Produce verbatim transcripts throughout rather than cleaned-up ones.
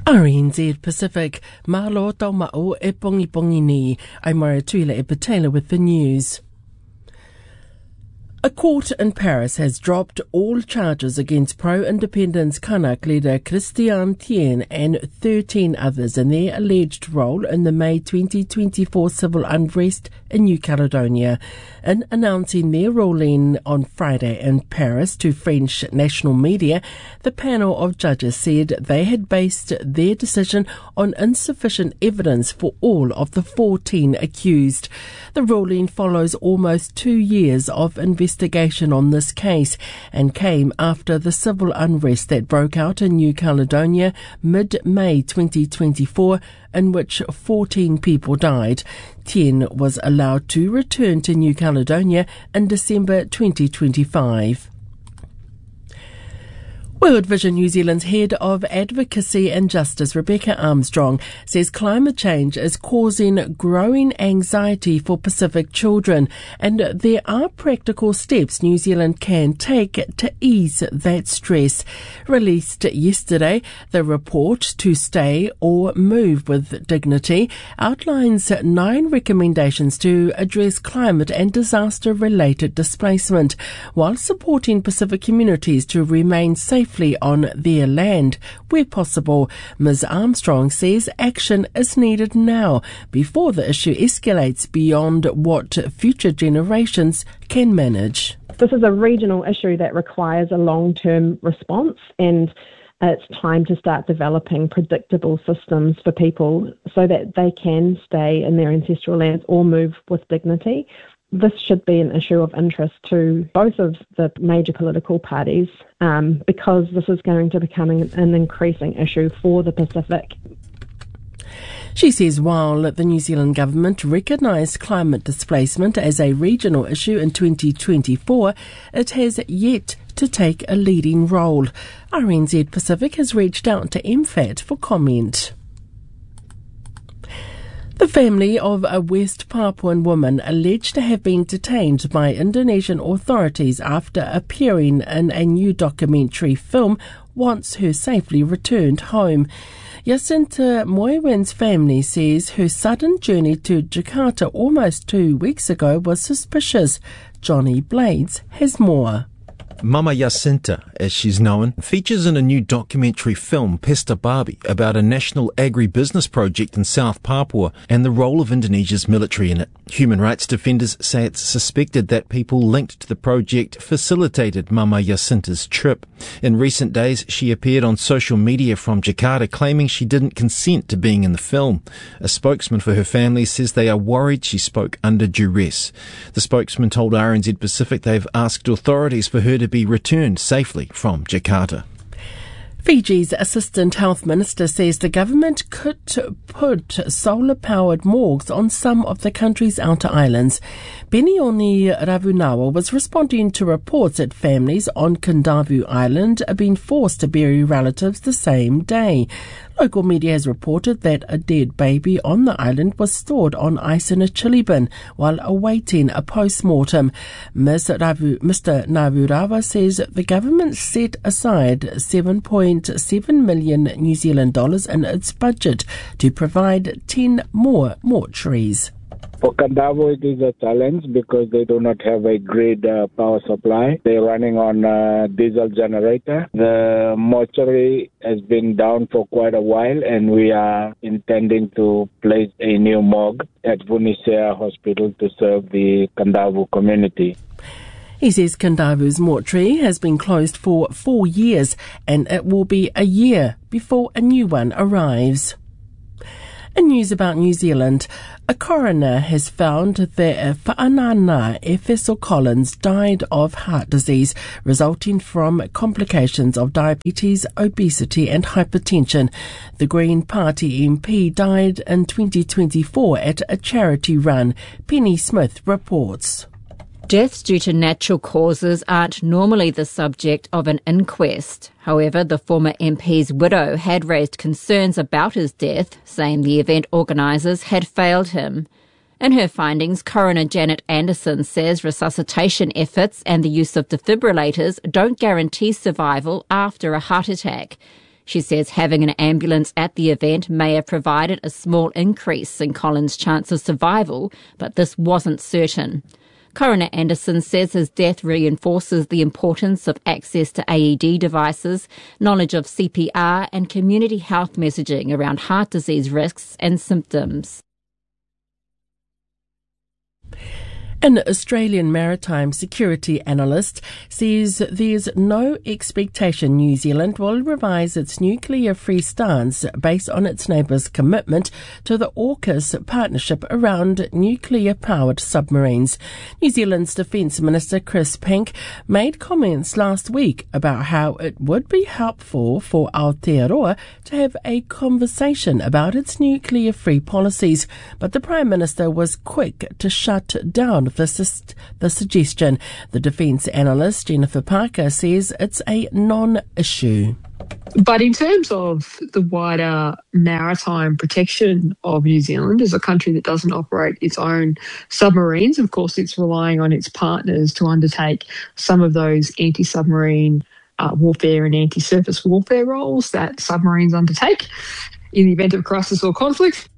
R N Z Pacific, Malo Tauma'o e Pongi Pongi ni, I'm Maria Tuila e Patela with the news. A court in Paris has dropped all charges against pro-independence Kanak leader Christian Tien and thirteen others in their alleged role in the May twenty twenty-four civil unrest in New Caledonia. In announcing their ruling on Friday in Paris to French national media, the panel of judges said they had based their decision on insufficient evidence for all of the fourteen accused. The ruling follows almost two years of investigation on this case and came after the civil unrest that broke out in New Caledonia mid-May twenty twenty-four, in which fourteen people died. Tien was allowed to return to New Caledonia in December twenty twenty-five. World Vision New Zealand's head of advocacy and justice, Rebecca Armstrong, says climate change is causing growing anxiety for Pacific children, and there are practical steps New Zealand can take to ease that stress. Released yesterday, the report To Stay or Move with Dignity outlines nine recommendations to address climate and disaster-related displacement, while supporting Pacific communities to remain safe on their land where possible. Miz Armstrong says action is needed now before the issue escalates beyond what future generations can manage. This is a regional issue that requires a long-term response, and it's time to start developing predictable systems for people so that they can stay in their ancestral lands or move with dignity. This should be an issue of interest to both of the major political parties um, because this is going to become an increasing issue for the Pacific. She says while the New Zealand government recognised climate displacement as a regional issue in twenty twenty-four, it has yet to take a leading role. R N Z Pacific has reached out to M F A T for comment. The family of a West Papuan woman alleged to have been detained by Indonesian authorities after appearing in a new documentary film wants her safely returned home. Jacinta Moiwen's family says her sudden journey to Jakarta almost two weeks ago was suspicious. Johnny Blades has more. Mama Jacinta, as she's known, features in a new documentary film, Pesta Babi, about a national agribusiness project in South Papua and the role of Indonesia's military in it. Human rights defenders say it's suspected that people linked to the project facilitated Mama Jacinta's trip. In recent days, she appeared on social media from Jakarta claiming she didn't consent to being in the film. A spokesman for her family says they are worried she spoke under duress. The spokesman told R N Z Pacific they've asked authorities for her to be returned safely from Jakarta. Fiji's Assistant Health Minister says the government could put solar-powered morgues on some of the country's outer islands. Benioni Ravunawa was responding to reports that families on Kandavu Island are being forced to bury relatives the same day. Local media has reported that a dead baby on the island was stored on ice in a chili bin while awaiting a post-mortem. Mister Ravu, Mister Navurawa says the government set aside seven point seven million New Zealand dollars in its budget to provide ten more mortuaries. For Kandavu, it is a challenge because they do not have a grid uh, power supply. They're running on a diesel generator. The mortuary has been down for quite a while, and we are intending to place a new morgue at Vunisea Hospital to serve the Kandavu community. He says Kandavu's mortuary has been closed for four years, and it will be a year before a new one arrives. In news about New Zealand, a coroner has found that Fa'anana Efeso Collins died of heart disease resulting from complications of diabetes, obesity and hypertension. The Green Party M P died in twenty twenty-four at a charity run. Penny Smith reports. Deaths due to natural causes aren't normally the subject of an inquest. However, the former M P's widow had raised concerns about his death, saying the event organisers had failed him. In her findings, coroner Janet Anderson says resuscitation efforts and the use of defibrillators don't guarantee survival after a heart attack. She says having an ambulance at the event may have provided a small increase in Colin's chance of survival, but this wasn't certain. Coroner Anderson says his death reinforces the importance of access to A E D devices, knowledge of C P R and community health messaging around heart disease risks and symptoms. An Australian maritime security analyst says there's no expectation New Zealand will revise its nuclear-free stance based on its neighbours' commitment to the AUKUS partnership around nuclear-powered submarines. New Zealand's Defence Minister Chris Pink made comments last week about how it would be helpful for Aotearoa to have a conversation about its nuclear-free policies, but the Prime Minister was quick to shut down The, the suggestion. The defence analyst Jennifer Parker says it's a non-issue. But in terms of the wider maritime protection of New Zealand as a country that doesn't operate its own submarines, of course it's relying on its partners to undertake some of those anti-submarine uh, warfare and anti-surface warfare roles that submarines undertake in the event of crisis or conflict.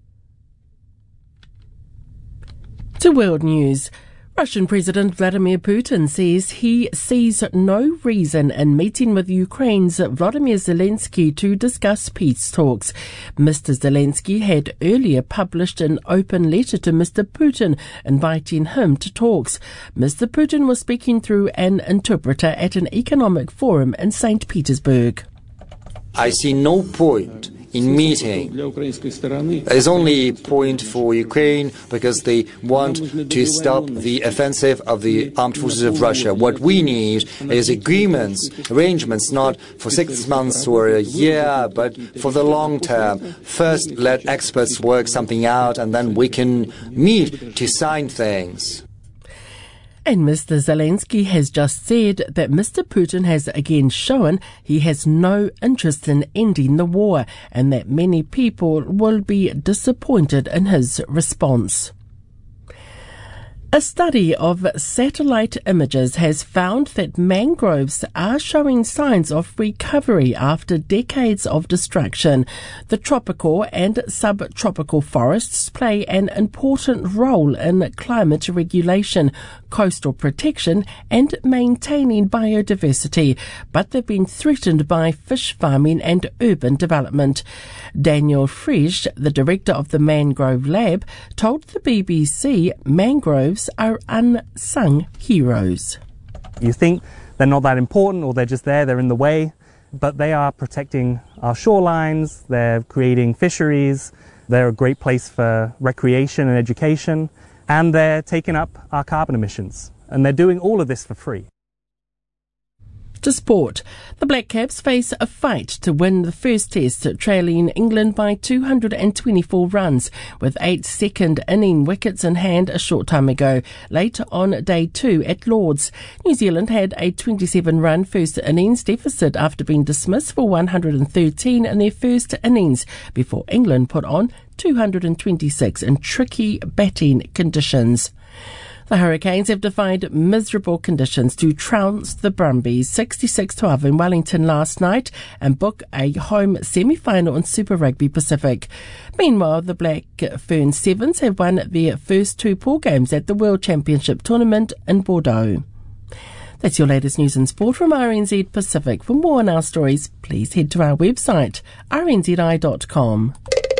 To World News. Russian President Vladimir Putin says he sees no reason in meeting with Ukraine's Volodymyr Zelensky to discuss peace talks. Mister Zelensky had earlier published an open letter to Mister Putin inviting him to talks. Mister Putin was speaking through an interpreter at an economic forum in Saint Petersburg. I see no point in meeting. There's only a point for Ukraine because they want to stop the offensive of the armed forces of Russia. What we need is agreements, arrangements, not for six months or a year, but for the long term. First, let experts work something out, and then we can meet to sign things. And Mister Zelensky has just said that Mister Putin has again shown he has no interest in ending the war and that many people will be disappointed in his response. A study of satellite images has found that mangroves are showing signs of recovery after decades of destruction. The tropical and subtropical forests play an important role in climate regulation, coastal protection and maintaining biodiversity, but they've been threatened by fish farming and urban development. Daniel Frisch, the director of the Mangrove Lab, told the B B C mangroves are unsung heroes. You think they're not that important or they're just there, they're in the way, but they are protecting our shorelines, they're creating fisheries, they're a great place for recreation and education, and they're taking up our carbon emissions. And they're doing all of this for free. To sport, the Black Caps face a fight to win the first test, trailing England by two hundred twenty-four runs, with eight second inning wickets in hand a short time ago. Later on day two at Lords, New Zealand had a twenty-seven run first innings deficit after being dismissed for one hundred thirteen in their first innings, before England put on two hundred twenty-six in tricky batting conditions. The Hurricanes have defied miserable conditions to trounce the Brumbies sixty-six twelve in Wellington last night and book a home semi-final in Super Rugby Pacific. Meanwhile, the Black Fern Sevens have won their first two pool games at the World Championship tournament in Bordeaux. That's your latest news and sport from R N Z Pacific. For more on our stories, please head to our website, r n z i dot com.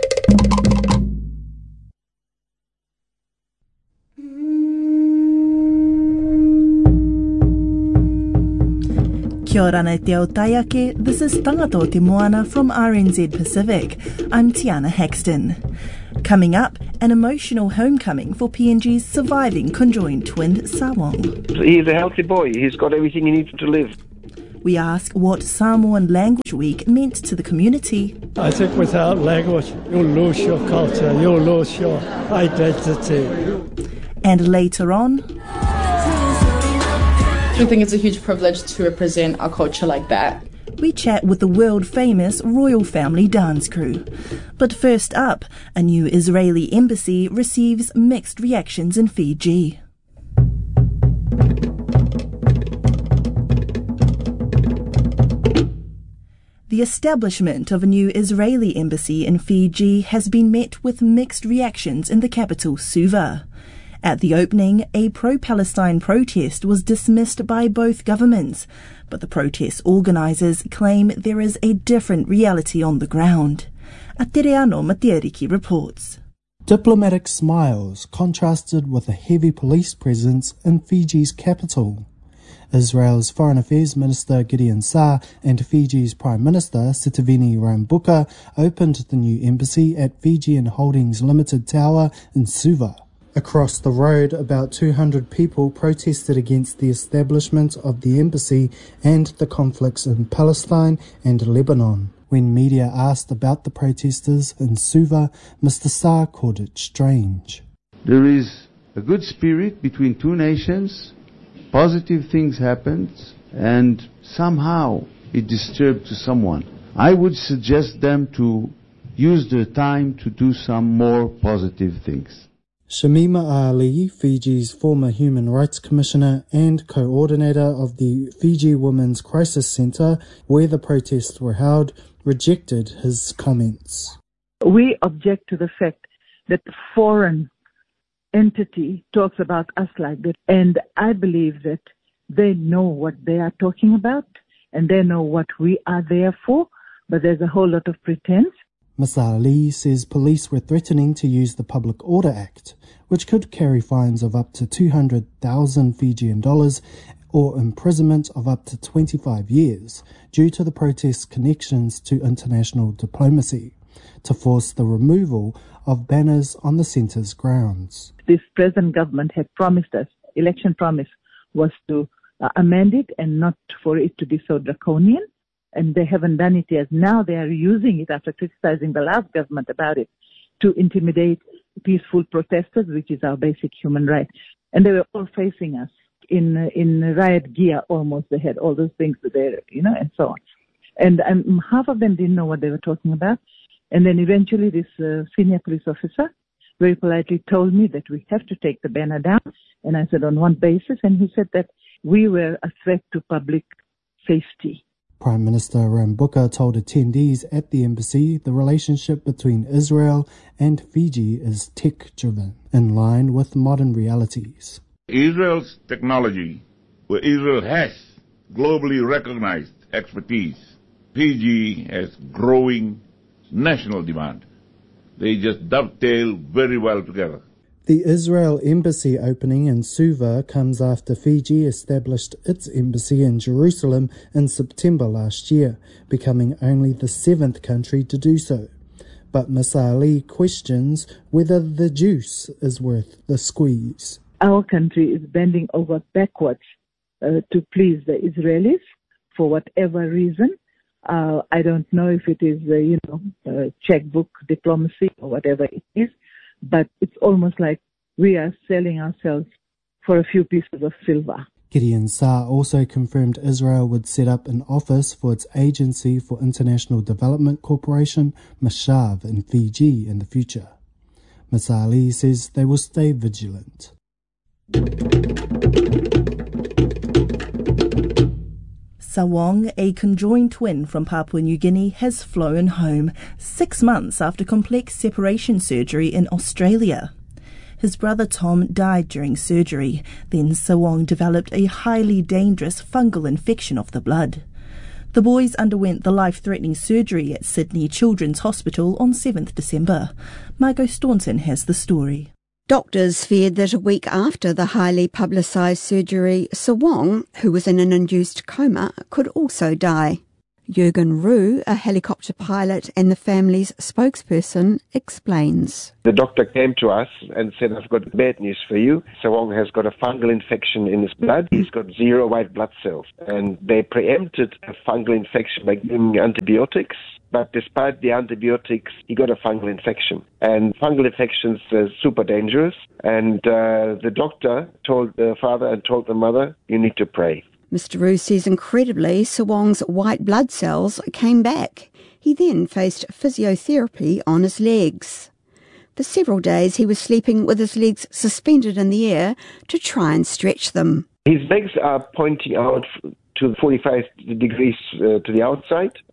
Kia ora nei te ao taiake, this is Tangato Te Moana from R N Z Pacific. I'm Tiana Hexton. Coming up, an emotional homecoming for P N G's surviving conjoined twin Sawong. He's a healthy boy. He's got everything he needs to live. We ask what Samoan Language Week meant to the community. I think without language, you'll lose your culture, you'll lose your identity. And later on, I think it's a huge privilege to represent our culture like that. We chat with the world-famous royal family dance crew. But first up, a new Israeli embassy receives mixed reactions in Fiji. The The establishment of a new Israeli embassy in Fiji has been met with mixed reactions in the capital, Suva. At the opening, a pro-Palestine protest was dismissed by both governments, but the protest organisers claim there is a different reality on the ground. Atereano Matiariki reports. Diplomatic smiles contrasted with a heavy police presence in Fiji's capital. Israel's Foreign Affairs Minister Gideon Saar and Fiji's Prime Minister Sitiveni Rabuka opened the new embassy at Fijian Holdings Limited Tower in Suva. Across the road, about two hundred people protested against the establishment of the embassy and the conflicts in Palestine and Lebanon. When media asked about the protesters in Suva, Mister Saar called it strange. There is a good spirit between two nations. Positive things happened, and somehow it disturbed to someone. I would suggest them to use their time to do some more positive things. Shamima Ali, Fiji's former Human Rights Commissioner and coordinator of the Fiji Women's Crisis Centre, where the protests were held, rejected his comments. We object to the fact that foreign entity talks about us like that, and I believe that they know what they are talking about and they know what we are there for, but there's a whole lot of pretense. Miz Ali says police were threatening to use the Public Order Act, which could carry fines of up to two hundred thousand Fijian dollars or imprisonment of up to twenty-five years due to the protest's connections to international diplomacy, to force the removal of banners on the centre's grounds. This present government had promised us, election promise was to uh, amend it and not for it to be so draconian, and they haven't done it yet. Now they are using it after criticizing the last government about it to intimidate peaceful protesters, which is our basic human right. And they were all facing us in uh, in riot gear almost. They had all those things there, you know, and so on. And um, half of them didn't know what they were talking about. And then eventually this uh, senior police officer very politely told me that we have to take the banner down. And I said, on one basis? And he said that we were a threat to public safety. Prime Minister Rabuka told attendees at the embassy the relationship between Israel and Fiji is tech-driven, in line with modern realities. Israel's technology, where Israel has globally recognized expertise, Fiji has growing national demand. They just dovetail very well together. The Israel embassy opening in Suva comes after Fiji established its embassy in Jerusalem in September last year, becoming only the seventh country to do so. But Miz Ali questions whether the juice is worth the squeeze. Our country is bending over backwards uh, to please the Israelis for whatever reason. Uh, I don't know if it is, uh, you know, uh, checkbook diplomacy or whatever it is, but it's almost like we are selling ourselves for a few pieces of silver. Gideon Saar also confirmed Israel would set up an office for its Agency for International Development Corporation, Mashav, in Fiji in the future. Miz Ali says they will stay vigilant. Sawong, a conjoined twin from Papua New Guinea, has flown home six months after complex separation surgery in Australia. His brother Tom died during surgery. Then Sawong developed a highly dangerous fungal infection of the blood. The boys underwent the life-threatening surgery at Sydney Children's Hospital on seventh December. Margot Staunton has the story. Doctors feared that a week after the highly publicised surgery, Sawong, who was in an induced coma, could also die. Jürgen Ruh, a helicopter pilot and the family's spokesperson, explains. The doctor came to us and said, I've got bad news for you. Sawong has got a fungal infection in his blood. He's got zero white blood cells. And they preempted a fungal infection by giving him antibiotics. But despite the antibiotics, he got a fungal infection. And fungal infections are super dangerous. And uh, the doctor told the father and told the mother, you need to pray. Mister Ruh says incredibly, Sawong's white blood cells came back. He then faced physiotherapy on his legs. For several days he was sleeping with his legs suspended in the air to try and stretch them. His legs are pointing out to forty-five degrees uh, to the outside,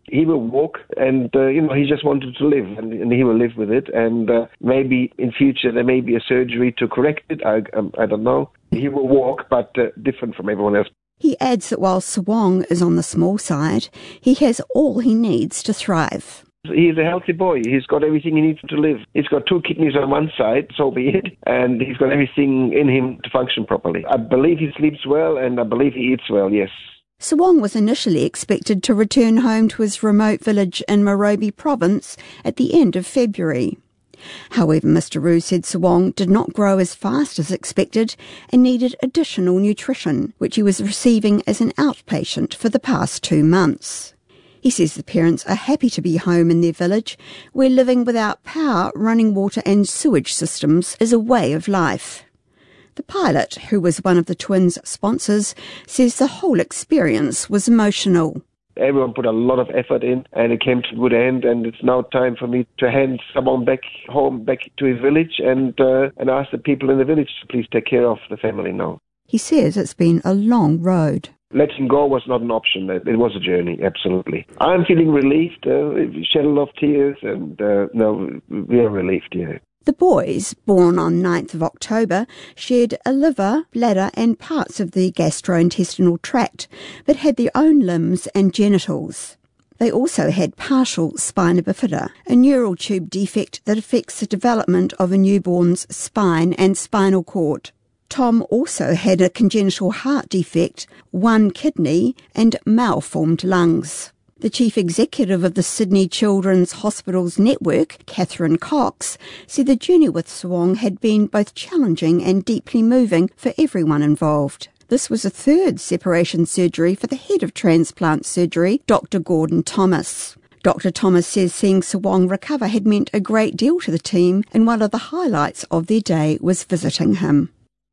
He will walk, and uh, you know he just wanted to live, and, and he will live with it. And uh, maybe in future there may be a surgery to correct it. I um, I don't know. He will walk, but uh, different from everyone else. He adds that while Sawong is on the small side, he has all he needs to thrive. He's a healthy boy. He's got everything he needs to live. He's got two kidneys on one side, so be it, and he's got everything in him to function properly. I believe he sleeps well, and I believe he eats well, yes. Sawong was initially expected to return home to his remote village in Morobe province at the end of February. However, Mister Roux said Sawong did not grow as fast as expected and needed additional nutrition, which he was receiving as an outpatient for the past two months. He says the parents are happy to be home in their village, where living without power, running water and sewage systems is a way of life. The pilot, who was one of the twins' sponsors, says the whole experience was emotional. Everyone put a lot of effort in, and it came to a good end, and it's now time for me to hand someone back home, back to his village, and uh, and ask the people in the village to please take care of the family now. He says it's been a long road. Letting go was not an option. It was a journey, absolutely. I'm feeling relieved, uh, shed a lot of tears, and uh, no, we are relieved, yeah. The boys, born on ninth of October, shared a liver, bladder and parts of the gastrointestinal tract, but had their own limbs and genitals. They also had partial spina bifida, a neural tube defect that affects the development of a newborn's spine and spinal cord. Tom also had a congenital heart defect, one kidney and malformed lungs. The chief executive of the Sydney Children's Hospitals Network, Catherine Cox, said the journey with Sawong had been both challenging and deeply moving for everyone involved. This was a third separation surgery for the head of transplant surgery, Doctor Gordon Thomas. Doctor Thomas says seeing Sawong recover had meant a great deal to the team, and one of the highlights of their day was visiting him.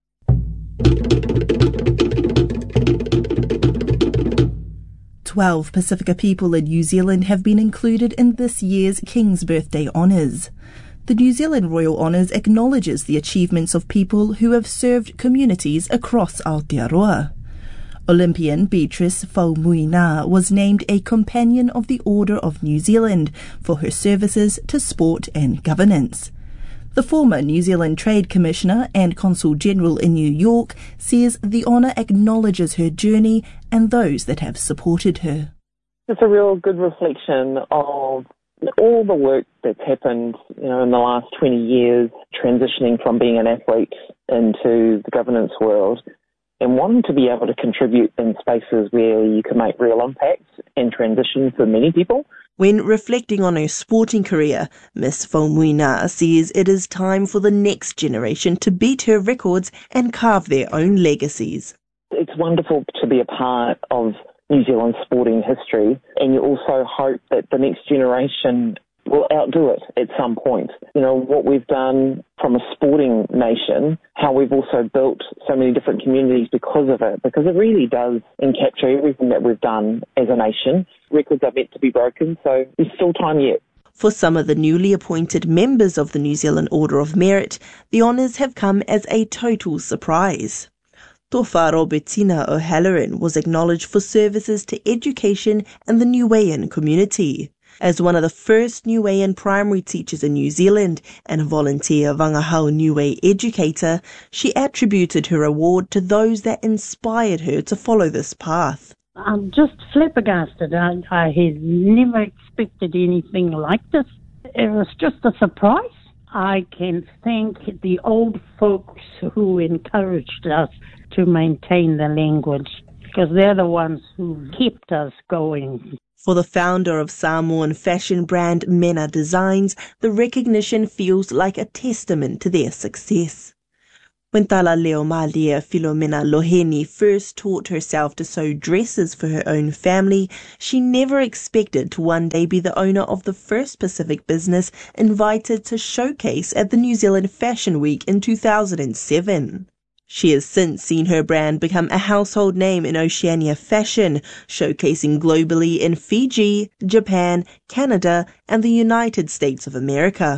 Twelve Pacifica people in New Zealand have been included in this year's King's Birthday Honours. The New Zealand Royal Honours acknowledges the achievements of people who have served communities across Aotearoa. Olympian Beatrice Faumuina was named a Companion of the Order of New Zealand for her services to sport and governance. The former New Zealand Trade Commissioner and Consul General in New York says the honour acknowledges her journey and those that have supported her. It's a real good reflection of all the work that's happened, you know, in the last twenty years, transitioning from being an athlete into the governance world and wanting to be able to contribute in spaces where you can make real impact and transition for many people. When reflecting on her sporting career, Miss Faumuina says it is time for the next generation to beat her records and carve their own legacies. It's wonderful to be a part of New Zealand's sporting history, and you also hope that the next generation will outdo it at some point. You know, what we've done from a sporting nation, how we've also built so many different communities because of it, because it really does encapture everything that we've done as a nation. Records are meant to be broken, so there's still time yet. For some of the newly appointed members of the New Zealand Order of Merit, the honours have come as a total surprise. Tofa Robertina O'Halloran was acknowledged for services to education and the Niuean community. As one of the first Niuean primary teachers in New Zealand and a volunteer Wangahau Niue educator, she attributed her award to those that inspired her to follow this path. I'm just flabbergasted. I, I had never expected anything like this. It was just a surprise. I can thank the old folks who encouraged us to maintain the language, because they're the ones who kept us going. For the founder of Samoan fashion brand Mena Designs, the recognition feels like a testament to their success. When Tala Leomalia Filomena Loheni first taught herself to sew dresses for her own family, she never expected to one day be the owner of the first Pacific business invited to showcase at the New Zealand Fashion Week in two thousand seven. She has since seen her brand become a household name in Oceania fashion, showcasing globally in Fiji, Japan, Canada, and the United States of America.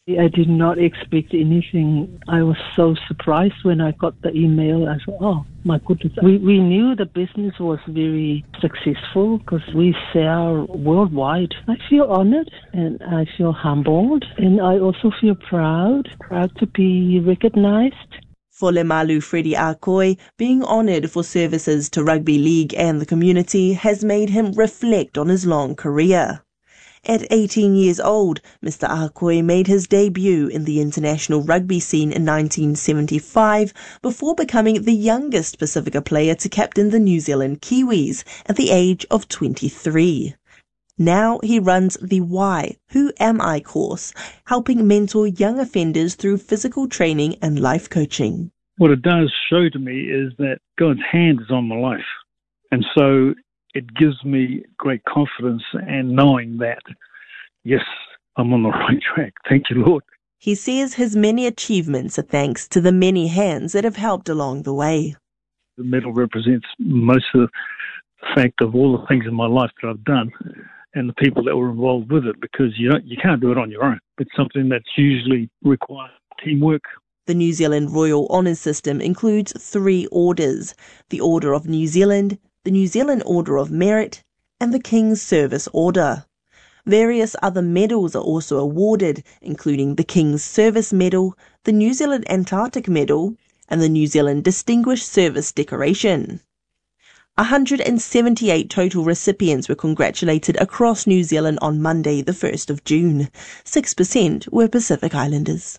I did not expect anything. I was so surprised when I got the email. I thought, oh, my goodness. We, we knew the business was very successful because we sell worldwide. I feel honored and I feel humbled and I also feel proud, proud to be recognized. For Lemalu Freddie Akoi, being honoured for services to rugby league and the community has made him reflect on his long career. At eighteen years old, Mister Akoi made his debut in the international rugby scene in nineteen seventy-five before becoming the youngest Pacifica player to captain the New Zealand Kiwis at the age of twenty-three. Now he runs the Why, Who Am I course, helping mentor young offenders through physical training and life coaching. What it does show to me is that God's hand is on my life. And so it gives me great confidence and knowing that, yes, I'm on the right track. Thank you, Lord. He says his many achievements are thanks to the many hands that have helped along the way. The medal represents most of the fact of all the things in my life that I've done and the people that were involved with it, because you don't, you can't do it on your own. It's something that's usually requires teamwork. The New Zealand Royal Honours System includes three orders: the Order of New Zealand, the New Zealand Order of Merit, and the King's Service Order. Various other medals are also awarded, including the King's Service Medal, the New Zealand Antarctic Medal, and the New Zealand Distinguished Service Decoration. one hundred seventy-eight total recipients were congratulated across New Zealand on Monday, the first of June. six percent were Pacific Islanders.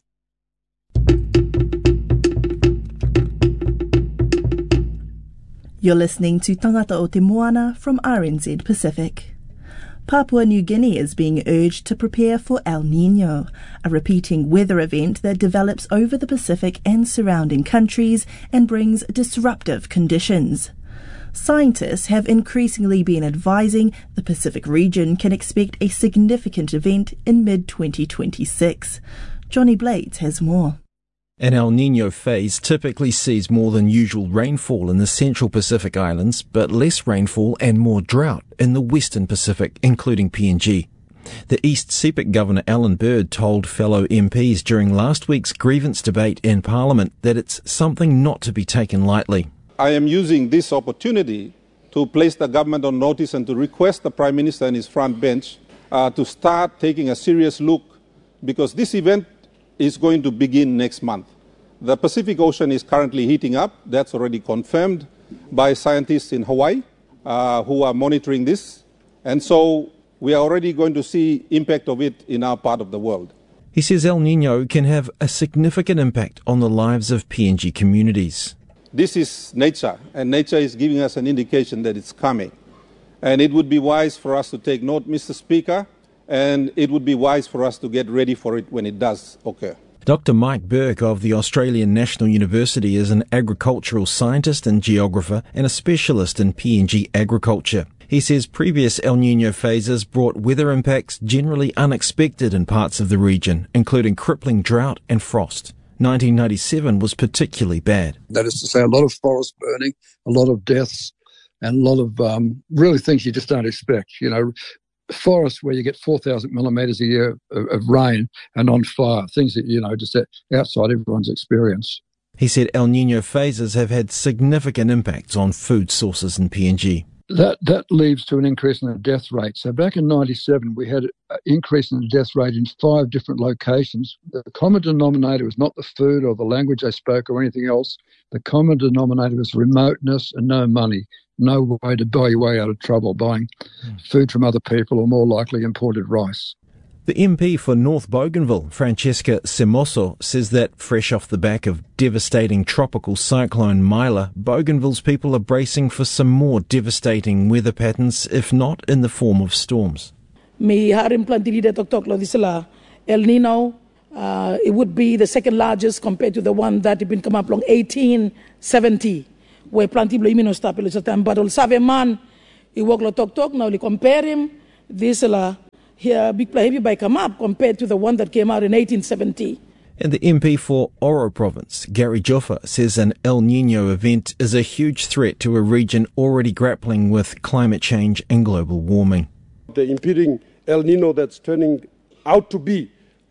You're listening to Tangata o Te Moana from R N Z Pacific. Papua New Guinea is being urged to prepare for El Niño, a repeating weather event that develops over the Pacific and surrounding countries and brings disruptive conditions. Scientists have increasingly been advising the Pacific region can expect a significant event in mid twenty twenty-six. Johnny Blades has more. An El Niño phase typically sees more than usual rainfall in the central Pacific Islands, but less rainfall and more drought in the western Pacific, including P N G. The East Sepik Governor Alan Bird told fellow M Ps during last week's grievance debate in Parliament that it's something not to be taken lightly. I am using this opportunity to place the government on notice and to request the Prime Minister and his front bench uh, to start taking a serious look, because this event is going to begin next month. The Pacific Ocean is currently heating up. That's already confirmed by scientists in Hawaii uh, who are monitoring this. And so we are already going to see impact of it in our part of the world. He says El Niño can have a significant impact on the lives of P N G communities. This is nature, and nature is giving us an indication that it's coming. And it would be wise for us to take note, Mister Speaker, and it would be wise for us to get ready for it when it does occur. Doctor Mike Burke of the Australian National University is an agricultural scientist and geographer and a specialist in P N G agriculture. He says previous El Niño phases brought weather impacts generally unexpected in parts of the region, including crippling drought and frost. nineteen ninety-seven was particularly bad. That is to say, a lot of forest burning, a lot of deaths, and a lot of um, really things you just don't expect. You know, forests where you get four thousand millimetres a year of, of rain and on fire, things that, you know, just outside everyone's experience. He said El Niño phases have had significant impacts on food sources in P N G. That that leads to an increase in the death rate. So back in ninety-seven, we had an increase in the death rate in five different locations. The common denominator was not the food or the language they spoke or anything else. The common denominator was remoteness and no money, no way to buy your way out of trouble, buying food from other people or more likely imported rice. The M P for North Bougainville, Francesca Semoso, says that fresh off the back of devastating tropical cyclone Mila, Bougainville's people are bracing for some more devastating weather patterns, if not in the form of storms. Mi harim plantilla toktoklo disela El Nino, uh, it would be the second largest compared to the one that had been come up along eighteen seventy, where plantiblo imino stapelo satam badol save man, I woglo toktok now li compare him disela. Here, big play heavy by come up compared to the one that came out in eighteen seventy. And the M P for Oro Province, Gary Joffa, says an El Niño event is a huge threat to a region already grappling with climate change and global warming. The impending El Niño that's turning out to be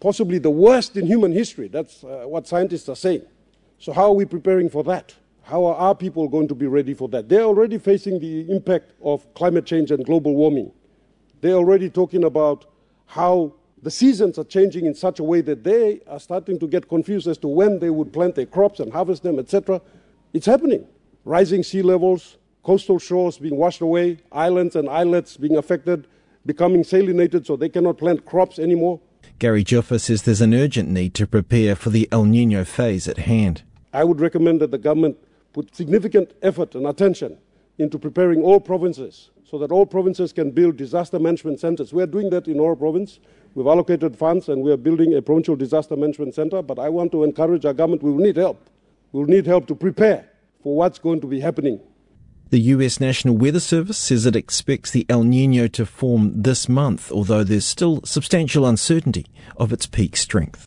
possibly the worst in human history. That's uh, what scientists are saying. So how are we preparing for that? How are our people going to be ready for that? They're already facing the impact of climate change and global warming. They're already talking about how the seasons are changing in such a way that they are starting to get confused as to when they would plant their crops and harvest them, et cetera. It's happening. Rising sea levels, coastal shores being washed away, islands and islets being affected, becoming salinated so they cannot plant crops anymore. Gary Juffa says there's an urgent need to prepare for the El Niño phase at hand. I would recommend that the government put significant effort and attention into preparing all provinces so that all provinces can build disaster management centers. We are doing that in our province. We've allocated funds and we are building a provincial disaster management center, but I want to encourage our government, we will need help. We will need help to prepare for what's going to be happening. The U S National Weather Service says it expects the El Niño to form this month, although there's still substantial uncertainty of its peak strength.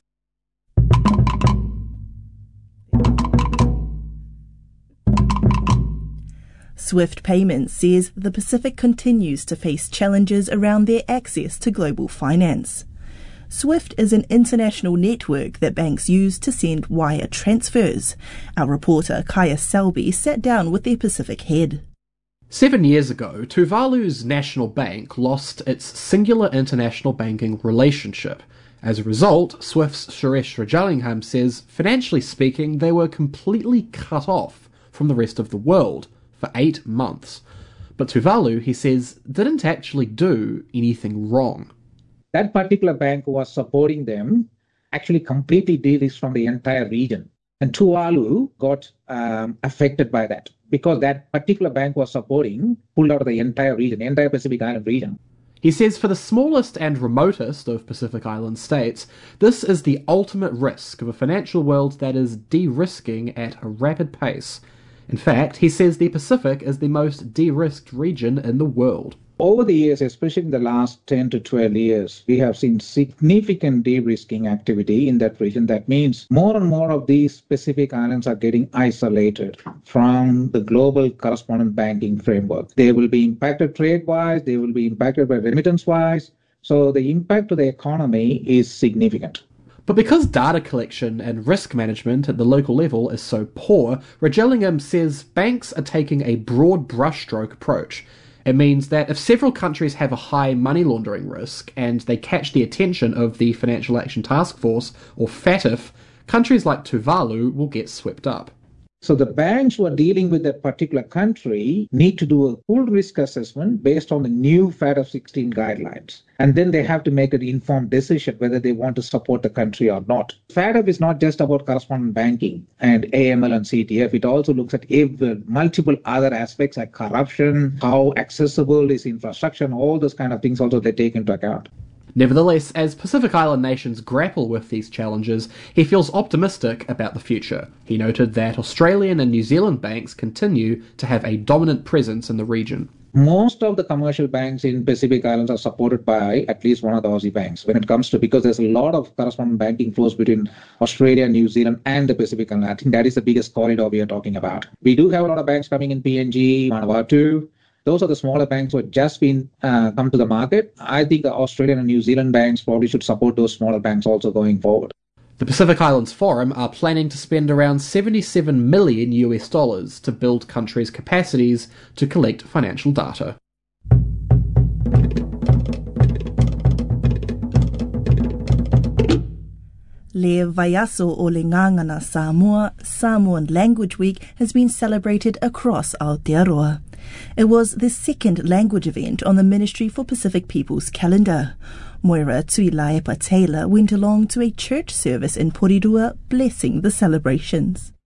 Swift Payments says the Pacific continues to face challenges around their access to global finance. Swift is an international network that banks use to send wire transfers. Our reporter Kaya Selby sat down with their Pacific head. Seven years ago, Tuvalu's national bank lost its singular international banking relationship. As a result, Swift's Suresh Rajalingham says, financially speaking, they were completely cut off from the rest of the world for eight months. But Tuvalu, he says, didn't actually do anything wrong. That particular bank who was supporting them actually completely de-risked from the entire region. And Tuvalu got um, affected by that because that particular bank was supporting pulled out of the entire region, the entire Pacific Island region. He says for the smallest and remotest of Pacific Island states, this is the ultimate risk of a financial world that is de-risking at a rapid pace. In fact, he says the Pacific is the most de-risked region in the world. Over the years, especially in the last ten to twelve years, we have seen significant de-risking activity in that region. That means more and more of these Pacific islands are getting isolated from the global correspondent banking framework. They will be impacted trade-wise, they will be impacted by remittance-wise. So the impact to the economy is significant. But because data collection and risk management at the local level is so poor, Rajalingham says banks are taking a broad brushstroke approach. It means that if several countries have a high money laundering risk and they catch the attention of the Financial Action Task Force, or FATF, countries like Tuvalu will get swept up. So the banks who are dealing with that particular country need to do a full risk assessment based on the new FATF sixteen guidelines. And then they have to make an informed decision whether they want to support the country or not. FATF is not just about correspondent banking and A M L and C T F. It also looks at every, multiple other aspects like corruption, how accessible is infrastructure, and all those kind of things also they take into account. Nevertheless, as Pacific Island nations grapple with these challenges, he feels optimistic about the future. He noted that Australian and New Zealand banks continue to have a dominant presence in the region. Most of the commercial banks in Pacific Islands are supported by at least one of the Aussie banks when it comes to, because there's a lot of correspondent banking flows between Australia, New Zealand and the Pacific Island. I think that is the biggest corridor we are talking about. We do have a lot of banks coming in P N G, Manawatu. Those are the smaller banks who have just been uh, come to the market. I think the Australian and New Zealand banks probably should support those smaller banks also going forward. The Pacific Islands Forum are planning to spend around seventy-seven million U S dollars to build countries' capacities to collect financial data. Le Vaiaso o le Ngangana Samoa, Samoan Language Week has been celebrated across Aotearoa. It was the second language event on the Ministry for Pacific Peoples calendar. Moira Tuilaepa Taylor went along to a church service in Porirua, blessing the celebrations.